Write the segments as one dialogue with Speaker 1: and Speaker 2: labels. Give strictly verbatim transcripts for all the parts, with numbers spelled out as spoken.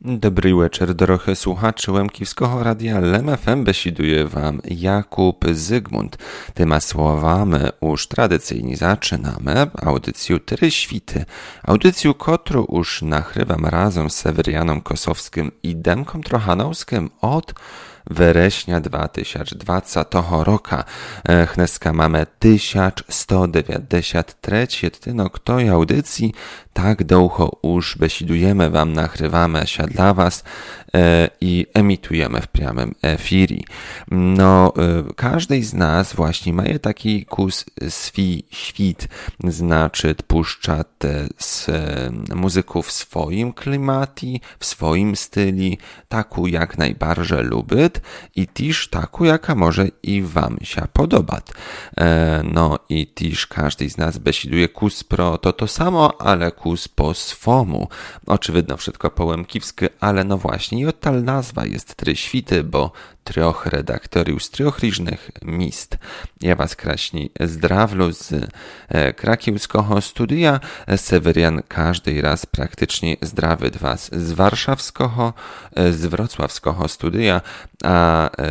Speaker 1: Dobry wieczór, drogie słuchacze Łemkівського Radia Lem F M, besiduje wam Jakub Zygmunt. Tyma słowami już tradycyjnie zaczynamy audycję Try Świty. Audycję, którą już nagrywam razem z Sewerianem Kosowskim i Demkom Trochanowskim od września dwa tysiące dwudziestego roku. Dneska mamy tysiąc sto dziewięćdziesiąt trzy odtynek tej audycji. Tak długo już besidujemy wam, nagrywamy się dla was e, i emitujemy w priamym efiri. No, e, każdy z nas właśnie ma taki kus swój świt, znaczy puszcza te z e, muzyków w swoim klimacie, w swoim styli, taką jak najbardziej lubi i też taką, jaka może i wam się podobać. E, no i też każdy z nas besiduje kus pro to to samo, ale kus po swomu. Oczywiście wszystko po łemkівськи, ale no właśnie i ta nazwa jest Try Świty, bo troch redaktoriów z troch różnych miejsc. Ja was kraśni zdrawlu z e, krakiewskiego studia. Sewerian każdy raz praktycznie zdrawia was z warszawskiego, e, z wrocławskiego studia, a e,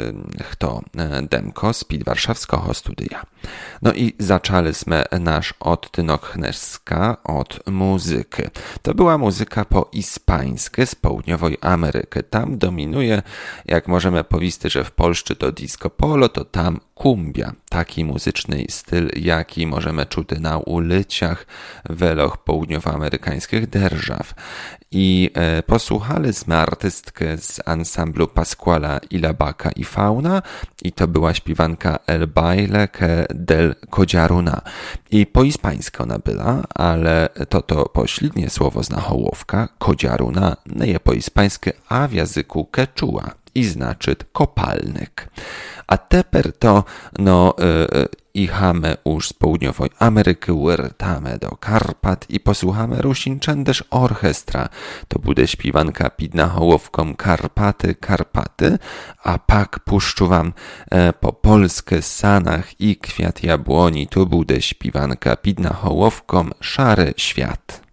Speaker 1: kto e, Demko z warszawskiego studia. No i zaczęliśmy nasz odtynok dneska od muzyki. To była muzyka po hiszpańsku z południowej Ameryki. Tam dominuje, jak możemy powiedzieć, że w Polsce to disco polo, to tam kumbia. Taki muzyczny styl, jaki możemy czuć na ulicach weloch południowoamerykańskich derżaw. I e, posłuchaliśmy artystkę z ansamblu Pasquala Ilabaca i Fauna i to była śpiewanka El Baile del Codziaruna. I po hiszpańsku ona była, ale to to pośrednie słowo zna hołowka, Codziaruna, nie po hiszpańsku, a w języku quechua i znaczy kopalnik. A teper to, no, yy, ichamy już z południowej Ameryki, wyrtamy do Karpat i posłuchamy Rusinczędesz Orchestra. To bude śpiewanka pidna hołowką Karpaty, Karpaty, a pak puszczu wam e, po polskie sanach i kwiat jabłoni. To bude śpiewanka pidna hołowką Szary Świat.